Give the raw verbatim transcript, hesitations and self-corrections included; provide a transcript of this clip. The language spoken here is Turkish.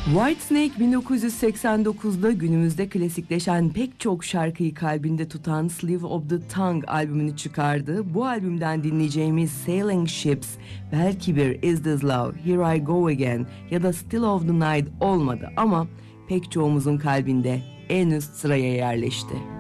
Whitesnake bin dokuz yüz seksen dokuzda günümüzde klasikleşen pek çok şarkıyı kalbinde tutan Slave of the Tongue albümünü çıkardı. Bu albümden dinleyeceğimiz Sailing Ships belki bir Is This Love, Here I Go Again ya da Still of the Night olmadı ama pek çoğumuzun kalbinde en üst sıraya yerleşti.